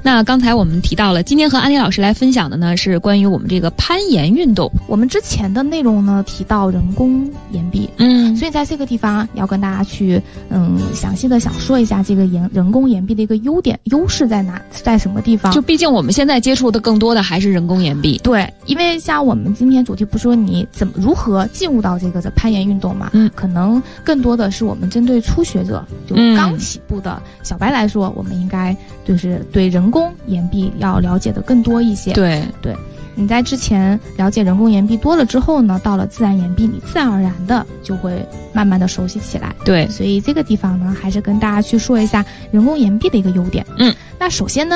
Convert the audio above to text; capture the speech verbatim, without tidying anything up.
那刚才我们提到了，今天和安妮老师来分享的呢是关于我们这个攀岩运动。 我们之前的内容呢提到人工岩壁， 嗯， 所以在这个地方要跟大家去嗯详细的想说一下这个岩人工岩壁的一个优点优势在哪，在什么地方。 就毕竟我们现在接触的更多的还是人工岩壁。 对，因为像我们今天主题不说你怎么如何进入到这个的攀岩运动嘛， 嗯， 可能更多的是我们针对初学者，就刚起步的小白来说，嗯、我们应该就是对人工岩壁要了解的更多一些。 对对，你在之前了解人工岩壁多了之后呢，到了自然岩壁，你自然而然的就会慢慢的熟悉起来。 对， 所以这个地方呢，还是跟大家去说一下人工岩壁的一个优点。 嗯， 那首先呢。